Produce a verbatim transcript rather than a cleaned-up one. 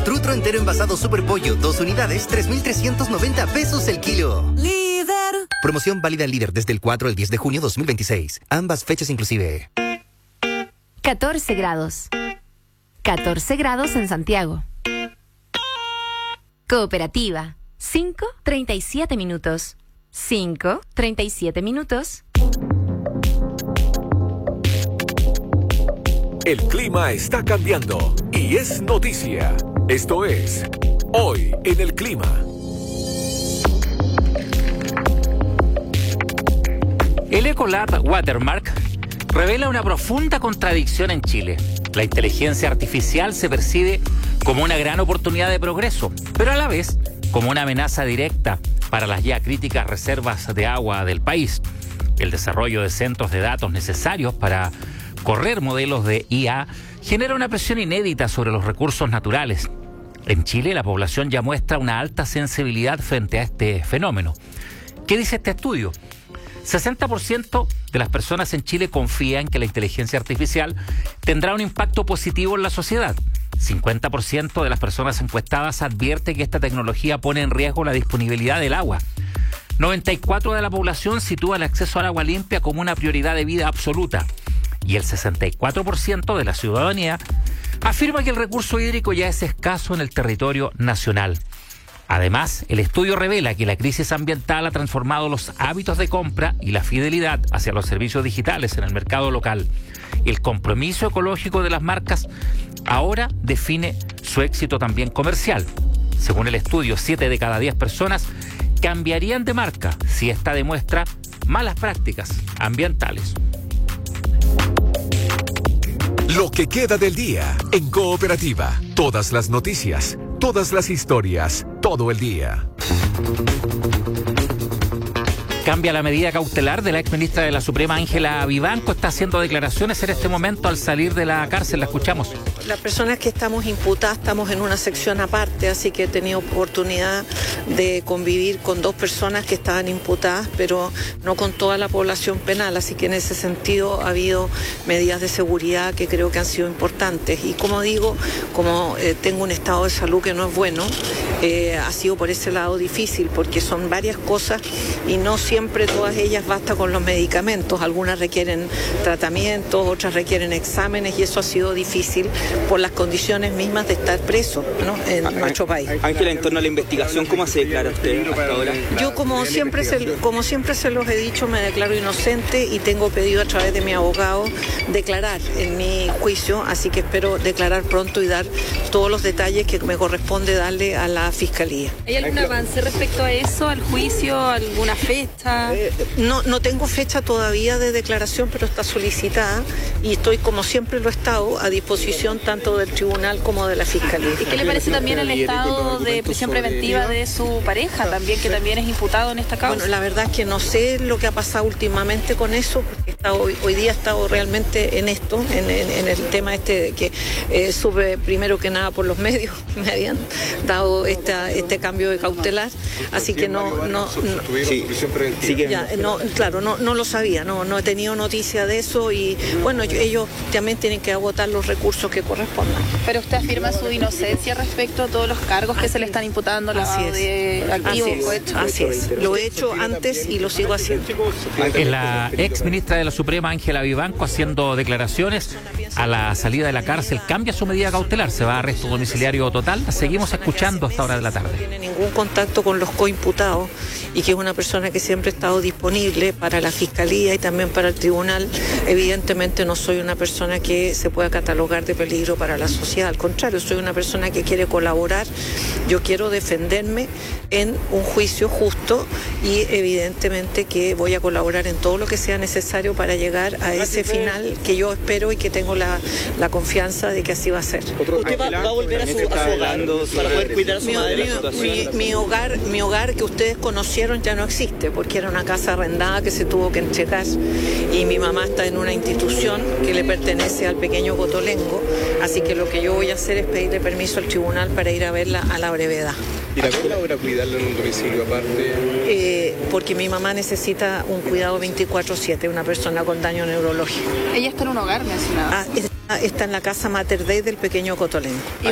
Trutro entero envasado Super Pollo, dos unidades, tres mil trescientos noventa pesos el kilo. Líder. Promoción válida en Líder desde el cuatro al diez de junio dos mil veintiséis. Ambas fechas inclusive. catorce grados. catorce grados en Santiago. Cooperativa. cinco, treinta y siete minutos. cinco, treinta y siete minutos. El clima está cambiando y es noticia. Esto es Hoy en el Clima. El Ecolab Watermark revela una profunda contradicción en Chile. La inteligencia artificial se percibe como una gran oportunidad de progreso, pero a la vez como una amenaza directa para las ya críticas reservas de agua del país. El desarrollo de centros de datos necesarios para correr modelos de I A genera una presión inédita sobre los recursos naturales. En Chile, la población ya muestra una alta sensibilidad frente a este fenómeno. ¿Qué dice este estudio? sesenta por ciento de las personas en Chile confían que la inteligencia artificial tendrá un impacto positivo en la sociedad. cincuenta por ciento de las personas encuestadas advierte que esta tecnología pone en riesgo la disponibilidad del agua. noventa y cuatro por ciento de la población sitúa el acceso al agua limpia como una prioridad de vida absoluta. Y el sesenta y cuatro por ciento de la ciudadanía afirma que el recurso hídrico ya es escaso en el territorio nacional. Además, el estudio revela que la crisis ambiental ha transformado los hábitos de compra y la fidelidad hacia los servicios digitales en el mercado local. El compromiso ecológico de las marcas ahora define su éxito también comercial. Según el estudio, siete de cada diez personas cambiarían de marca si esta demuestra malas prácticas ambientales. Lo que queda del día en Cooperativa. Todas las noticias, todas las historias, todo el día. Cambia la medida cautelar de la exministra de la Suprema, Ángela Vivanco. Está haciendo declaraciones en este momento al salir de la cárcel. La escuchamos. Las personas que estamos imputadas estamos en una sección aparte, así que he tenido oportunidad de convivir con dos personas que estaban imputadas, pero no con toda la población penal, así que en ese sentido ha habido medidas de seguridad que creo que han sido importantes. Y como digo, como eh, tengo un estado de salud que no es bueno, eh, ha sido por ese lado difícil, porque son varias cosas y no siempre todas ellas basta con los medicamentos. Algunas requieren tratamientos, otras requieren exámenes y eso ha sido difícil por las condiciones mismas de estar preso, ¿no?, en nuestro país. Ángela, en torno a la investigación, ¿cómo se declara usted hasta ahora? Yo, como siempre, se, como siempre se los he dicho, me declaro inocente y tengo pedido a través de mi abogado declarar en mi juicio, así que espero declarar pronto y dar todos los detalles que me corresponde darle a la Fiscalía. ¿Hay algún avance respecto a eso, al juicio, alguna fecha? Eh, no, no tengo fecha todavía de declaración, pero está solicitada y estoy, como siempre lo he estado, a disposición tanto del tribunal como de la Fiscalía. ¿Y qué le parece también el estado de prisión preventiva de su pareja, también, que también es imputado en esta causa? Bueno, la verdad es que no sé lo que ha pasado últimamente con eso, porque he estado, hoy, hoy día he estado realmente en esto, en, en, en el tema este que eh, supe primero que nada por los medios, me habían dado esta, este cambio de cautelar, así que no... no, no sí, sí que... ya, no, claro, no, no lo sabía, no, no he tenido noticia de eso y bueno, ellos también tienen que agotar los recursos que correspondan. Pero usted afirma su inocencia respecto a todos los cargos que se le están imputando, lavado de activos. Así es, así es, lo he hecho antes y lo sigo haciendo. Es la ex ministra de la Suprema, Ángela Vivanco, haciendo declaraciones a la salida de la cárcel. Cambia su medida cautelar, se va a arresto domiciliario total. La seguimos escuchando hasta hora de la tarde. No tiene ningún contacto con los coimputados y que es una persona que siempre ha estado disponible para la Fiscalía y también para el tribunal. Evidentemente no soy una persona que se pueda catalogar de peligro para la sociedad, al contrario, soy una persona que quiere colaborar. Yo quiero defenderme en un juicio justo y evidentemente que voy a colaborar en todo lo que sea necesario para llegar a ese final que yo espero y que tengo la, la confianza de que así va a ser. ¿Usted va, va a volver a su, a su hogar para poder cuidar a su madre de la situación? Mi, mi, hogar, mi hogar que ustedes conocieron ya no existe, porque era una casa arrendada que se tuvo que entregar y mi mamá está en una institución que le pertenece al pequeño Cotolengo, así que lo que yo voy a hacer es pedirle permiso al tribunal para ir a verla a la brevedad. ¿Y la logra cuidarla en un domicilio aparte? Eh, porque mi mamá necesita un cuidado veinticuatro siete, una persona con daño neurológico. Ella está en un hogar, mencionaba. Ah, está, está en la casa Mater Dei del pequeño Cotolengo.